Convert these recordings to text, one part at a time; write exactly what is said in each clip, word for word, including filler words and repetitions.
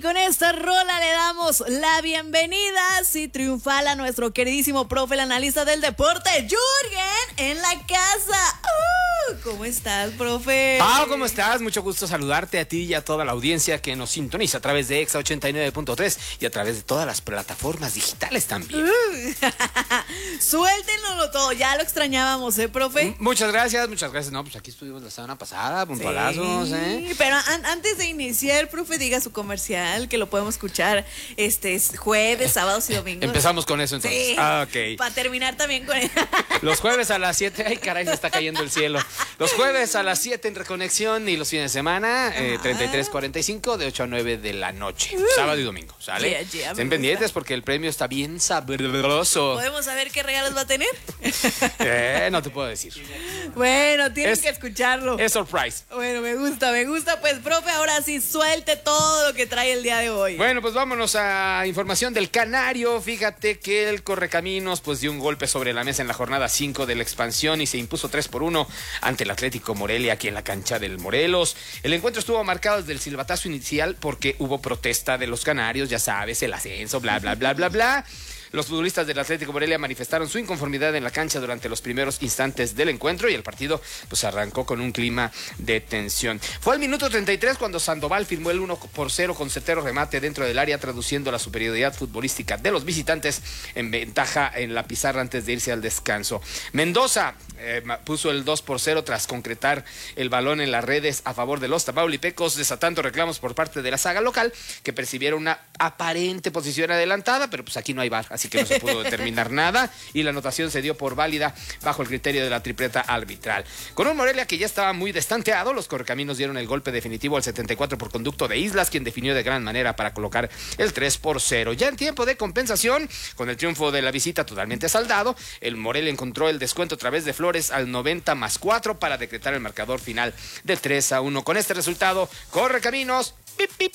con esta rola le damos la bienvenida, sí, triunfal, a nuestro queridísimo profe, el analista del deporte, Jürgen, en la casa. Uh, ¿Cómo estás, profe? Pau, ¿cómo estás? Mucho gusto saludarte a ti y a toda la audiencia que nos sintoniza a través de Exa ochenta y nueve punto tres y a través de todas las plataformas digitales también. Uh, Suéltenoslo todo, ya lo extrañábamos, ¿eh, profe? Muchas gracias, muchas gracias. No, pues aquí estuvimos la semana pasada, puntualazos, sí, ¿eh? Pero an antes de iniciar, profe, diga su comercial, que lo podemos escuchar este jueves, sábados y domingos. Empezamos con eso entonces. Sí, ah, ok. Para terminar también con él. Los jueves a las siete, ay caray, se está cayendo el cielo. Los jueves a las siete en Reconexión y los fines de semana, eh, treinta y tres cuarenta y cinco, de ocho a nueve de la noche. Uh, sábado y domingo, ¿sale? Yeah, yeah, Estén pendientes porque el premio está bien sabroso. ¿Podemos saber qué regalos va a tener? Eh, no te puedo decir. Bueno, tienen es, que escucharlo. Es surprise. Bueno, me gusta, me gusta. Pues, profe, ahora sí, suelte todo lo que trae el día de hoy. Bueno, pues vámonos a información del Canario. Fíjate que el Correcaminos pues dio un golpe sobre la mesa en la jornada cinco de la expansión y se impuso tres por uno ante el Atlético Morelia aquí en la cancha del Morelos. El encuentro estuvo marcado desde el silbatazo inicial porque hubo protesta de los canarios, ya sabes, el ascenso, bla, bla, bla, bla, bla. Los futbolistas del Atlético Morelia manifestaron su inconformidad en la cancha durante los primeros instantes del encuentro y el partido pues arrancó con un clima de tensión. Fue al minuto treinta y tres cuando Sandoval firmó el uno por cero con certero remate dentro del área, traduciendo la superioridad futbolística de los visitantes en ventaja en la pizarra antes de irse al descanso. Mendoza eh, puso el dos por cero tras concretar el balón en las redes a favor de los tapaulipecos, desatando reclamos por parte de la saga local que percibieron una aparente posición adelantada, pero pues aquí no hay V A R, así que no se pudo determinar nada y la anotación se dio por válida bajo el criterio de la tripleta arbitral. Con un Morelia que ya estaba muy destanteado, los Correcaminos dieron el golpe definitivo al setenta y cuatro por conducto de Islas, quien definió de gran manera para colocar el tres por cero. Ya en tiempo de compensación, con el triunfo de la visita totalmente saldado, el Morelia encontró el descuento a través de Flores al noventa más cuatro para decretar el marcador final de tres a uno. Con este resultado, Correcaminos, pip, pip,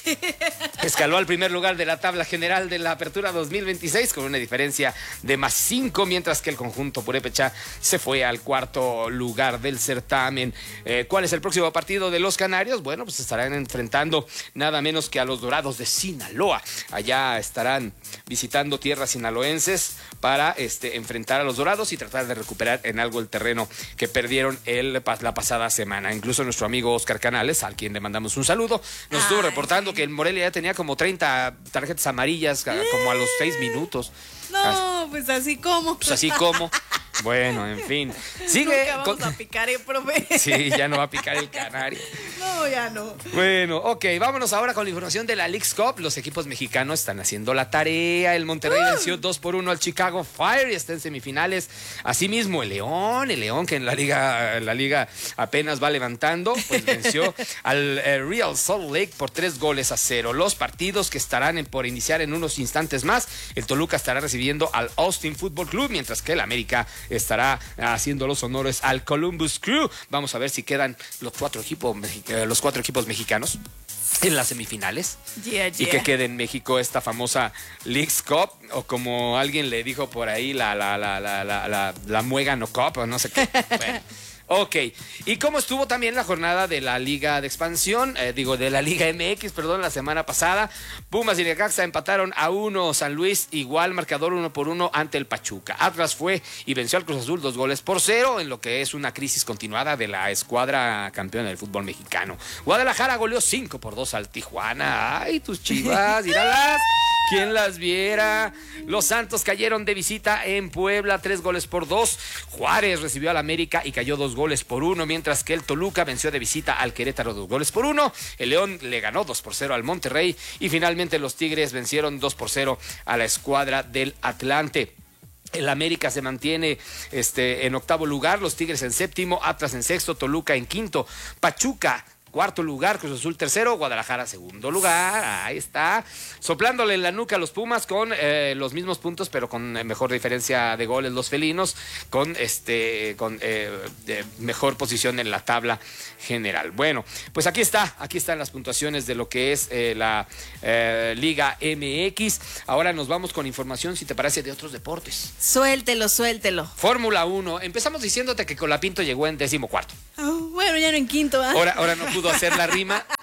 escaló al primer lugar de la tabla general de la Apertura dos mil veintiséis con una diferencia de más cinco, mientras que el conjunto purépecha se fue al cuarto lugar del certamen. Eh, ¿Cuál es el próximo partido de los canarios? Bueno, pues estarán enfrentando nada menos que a los Dorados de Sinaloa. Allá estarán visitando tierras sinaloenses para este, enfrentar a los Dorados y tratar de recuperar en algo el terreno que perdieron el, la pasada semana. Incluso nuestro amigo Oscar Canales, al quien le mandamos un saludo, nos estuvo reportando que el Morelia ya tenía como treinta tarjetas amarillas como a los seis minutos. No, pues así como. Pues así como. Bueno, en fin. Sigue. Nunca vamos con... a picar, ¿eh, profe? Sí, ya no va a picar el Canario. No, ya no. Bueno, ok, vámonos ahora con la información de la Leagues Cup. Los equipos mexicanos están haciendo la tarea. El Monterrey uh. venció dos por uno al Chicago Fire y está en semifinales. Asimismo, el León, el León que en la liga, la liga apenas va levantando, pues venció al eh, Real Salt Lake por tres goles a cero. Los partidos que estarán en, por iniciar en unos instantes más. El Toluca estará recibiendo al Austin Football Club, mientras que el América estará haciendo los honores al Columbus Crew. Vamos a ver si quedan los cuatro equipos, los cuatro equipos mexicanos en las semifinales. Yeah, yeah. Y que quede en México esta famosa Leagues Cup, o como alguien le dijo por ahí, la, la, la, la, la, la, la Muégano Cup, o no sé qué. Bueno. Ok, ¿y cómo estuvo también la jornada de la Liga de Expansión? Eh, digo, de la Liga M X, perdón, la semana pasada. Pumas y Necaxa empataron a uno, San Luis igual, marcador uno por uno ante el Pachuca. Atlas fue y venció al Cruz Azul dos goles por cero, en lo que es una crisis continuada de la escuadra campeona del fútbol mexicano. Guadalajara goleó cinco por dos al Tijuana. Ay, tus Chivas, míralas. ¿Quién las viera? Los Santos cayeron de visita en Puebla, tres goles por dos. Juárez recibió al América y cayó dos goles por uno, mientras que el Toluca venció de visita al Querétaro dos goles por uno. El León le ganó dos por cero al Monterrey y finalmente los Tigres vencieron dos por cero a la escuadra del Atlante. El América se mantiene este, en octavo lugar, los Tigres en séptimo, Atlas en sexto, Toluca en quinto, Pachuca cuarto lugar, Cruz Azul tercero, Guadalajara segundo lugar, ahí está, soplándole en la nuca a los Pumas con eh, los mismos puntos, pero con mejor diferencia de goles los felinos, con este con eh, mejor posición en la tabla general. Bueno, pues aquí está, aquí están las puntuaciones de lo que es eh, la eh, Liga M X. Ahora nos vamos con información, si te parece, de otros deportes. Suéltelo, suéltelo. Fórmula uno, empezamos diciéndote que Colapinto llegó en décimo cuarto. Oh, bueno, ya no en quinto, ¿ah? Ahora, ahora no pudo hacer la rima,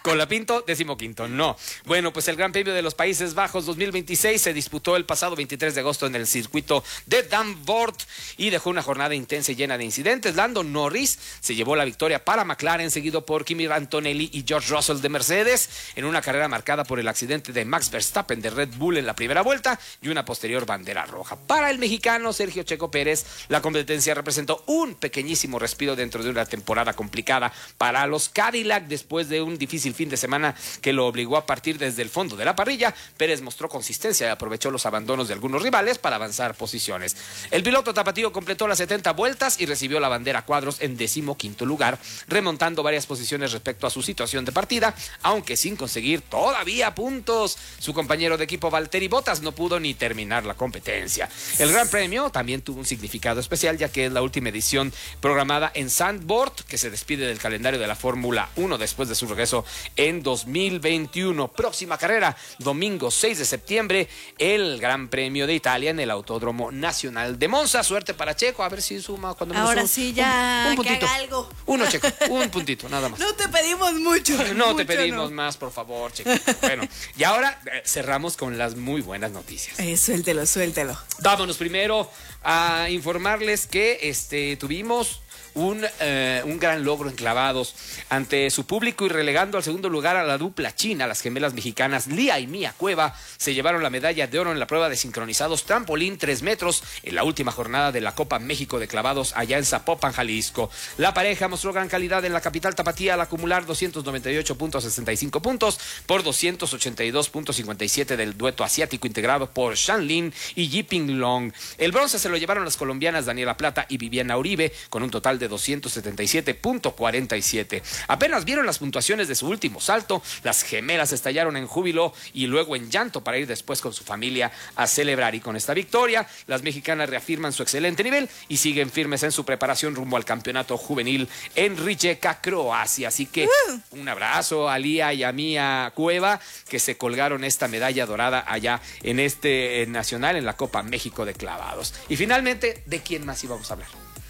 Colapinto, decimoquinto, no. Bueno, pues el Gran Premio de los Países Bajos dos mil veintiséis se disputó el pasado veintitrés de agosto en el circuito de Zandvoort y dejó una jornada intensa y llena de incidentes. Lando Norris se llevó la victoria para McLaren, seguido por Kimi Antonelli y George Russell de Mercedes, en una carrera marcada por el accidente de Max Verstappen de Red Bull en la primera vuelta y una posterior bandera roja. Para el mexicano Sergio Checo Pérez, la competencia representó un pequeñísimo respiro dentro de una temporada complicada para los Cadillac. Después de un difícil fin de semana que lo obligó a partir desde el fondo de la parrilla, Pérez mostró consistencia y aprovechó los abandonos de algunos rivales para avanzar posiciones. El piloto tapatío completó las setenta vueltas y recibió la bandera cuadros en decimoquinto lugar, remontando varias posiciones respecto a su situación de partida, aunque sin conseguir todavía puntos. Su compañero de equipo Valtteri Bottas no pudo ni terminar la competencia. El Gran Premio también tuvo un significado especial, ya que es la última edición programada en Zandvoort, que se despide del calendario de la Fórmula uno después de su regreso en dos mil veintiuno. Próxima carrera, domingo seis de septiembre, el Gran Premio de Italia en el Autódromo Nacional de Monza. Suerte para Checo, a ver si suma cuando Ahora menos sí, ya un, un puntito. Que haga algo. Uno, Checo, un puntito, nada más. No te pedimos mucho. No mucho te pedimos no. más, por favor, Checo. Bueno, y ahora eh, cerramos con las muy buenas noticias. Eh, suéltelo, suéltelo. Vámonos primero a informarles que este, tuvimos un, eh, un gran logro en clavados ante su público y relegando al segundo lugar a la dupla china. Las gemelas mexicanas Lía y Mía Cueva se llevaron la medalla de oro en la prueba de sincronizados trampolín tres metros en la última jornada de la Copa México de clavados allá en Zapopan, Jalisco. La pareja mostró gran calidad en la capital tapatía al acumular doscientos noventa y ocho punto sesenta y cinco puntos por doscientos ochenta y dos punto cincuenta y siete del dueto asiático integrado por Shan Lin y Yiping Long. El bronce se lo llevaron las colombianas Daniela Plata y Viviana Uribe con un total de doscientos setenta y siete punto cuarenta y siete. Apenas vieron las puntuaciones de su último salto, las gemelas estallaron en júbilo y luego en llanto para ir después con su familia a celebrar. Y con esta victoria, las mexicanas reafirman su excelente nivel y siguen firmes en su preparación rumbo al campeonato juvenil en Rijeka, Croacia. Así que uh. un abrazo a Lía y a Mía Cueva, que se colgaron esta medalla dorada allá en este nacional en la Copa México de clavados. Y finalmente, ¿de quién más íbamos a hablar?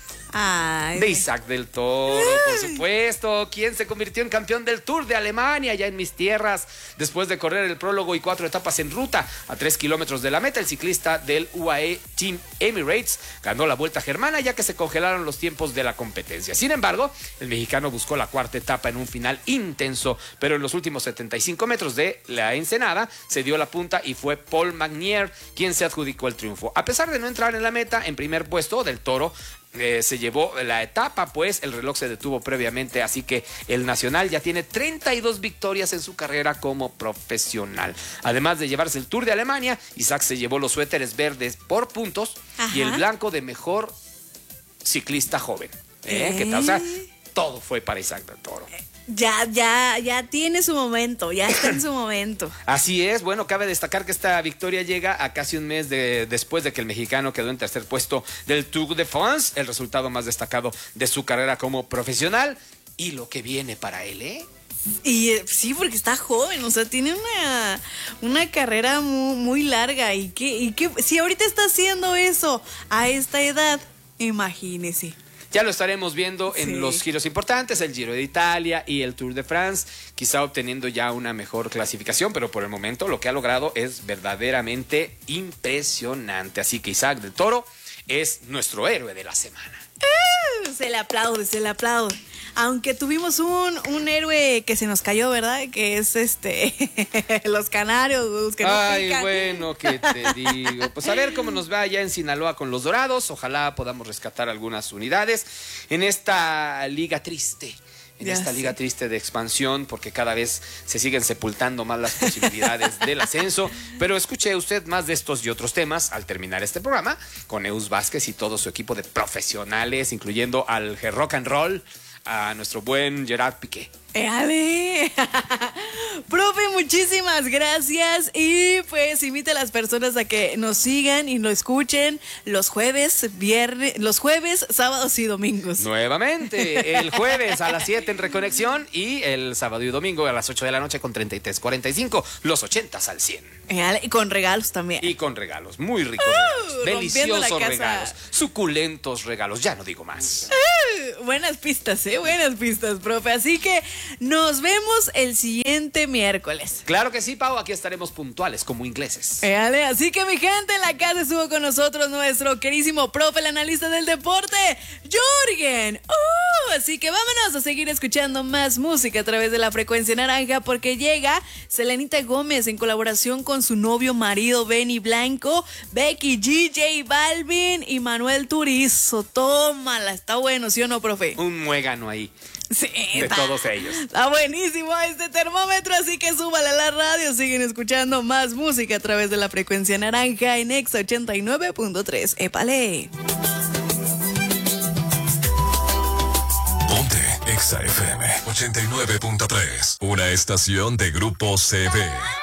Ay, de Isaac del Toro, por supuesto, quien se convirtió en campeón del Tour de Alemania, ya en mis tierras, después de correr el prólogo y cuatro etapas en ruta a tres kilómetros de la meta. El ciclista del U A E Team Emirates ganó la Vuelta Germana, ya que se congelaron los tiempos de la competencia. Sin embargo, el mexicano buscó la cuarta etapa en un final intenso, pero en los últimos setenta y cinco metros de la Ensenada se dio la punta y fue Paul Magnier quien se adjudicó el triunfo. A pesar de no entrar en la meta en primer puesto, del Toro Eh, se llevó la etapa, pues el reloj se detuvo previamente, así que el nacional ya tiene treinta y dos victorias en su carrera como profesional. Además de llevarse el Tour de Alemania, Isaac se llevó los suéteres verdes por puntos. Ajá. Y el blanco de mejor ciclista joven. ¿Eh? ¿Eh? ¿Qué tal? O sea, todo fue para Isaac del Toro. Ya, ya, ya tiene su momento, ya está en su momento. Así es, bueno, cabe destacar que esta victoria llega a casi un mes de, después de que el mexicano quedó en tercer puesto del Tour de France, el resultado más destacado de su carrera como profesional y lo que viene para él, ¿eh? Y eh, sí, porque está joven, o sea, tiene una, una carrera muy, muy larga y que, y que si ahorita está haciendo eso a esta edad, imagínese. Ya lo estaremos viendo en sí. los giros importantes, el Giro de Italia y el Tour de France, quizá obteniendo ya una mejor clasificación, pero por el momento lo que ha logrado es verdaderamente impresionante. Así que Isaac del Toro es nuestro héroe de la semana. Uh, se le aplaude, se le aplaude. Aunque tuvimos un, un héroe que se nos cayó, ¿verdad? Que es este los canarios, los que nos Ay, pican. bueno, ¿qué te digo? Pues a ver cómo nos va allá en Sinaloa con los Dorados. Ojalá podamos rescatar algunas unidades en esta liga triste. En Ya esta sé. liga triste de expansión, porque cada vez se siguen sepultando más las posibilidades del ascenso. Pero escuche usted más de estos y otros temas al terminar este programa con Eus Vázquez y todo su equipo de profesionales, incluyendo al rock and roll, a nuestro buen Gerard Piqué. ¡Éale! Profe, muchísimas gracias. Y pues invita a las personas a que nos sigan y nos escuchen los jueves, viernes, los jueves, sábados y domingos. Nuevamente, el jueves a las siete en Reconexión y el sábado y domingo a las ocho de la noche con treinta y tres cuarenta y cinco, los ochentas al cien. ¡Éale! Y con regalos también. Y con regalos, muy ricos Uh, regalos, rompiendo la deliciosos casa. regalos, suculentos regalos, ya no digo más. Uh, buenas pistas, ¿eh? Buenas pistas, profe. Así que nos vemos el siguiente miércoles. Claro que sí, Pau, aquí estaremos puntuales como ingleses. Vale, así que mi gente, en la casa estuvo con nosotros nuestro querísimo profe, el analista del deporte, Jürgen. Uh, así que vámonos a seguir escuchando más música a través de la frecuencia naranja, porque llega Selenita Gómez en colaboración con su novio marido Benny Blanco, Becky G, J Balvin y Manuel Turizo. Tómala, está bueno, ¿sí o no, profe? Un muégano ahí. Sí, de está, todos ellos. Está buenísimo este termómetro, así que súbale a la radio. Siguen escuchando más música a través de la frecuencia naranja en Exa ochenta y nueve punto tres. ¡Épale! Ponte Exa F M ochenta y nueve punto tres, una estación de Grupo C B.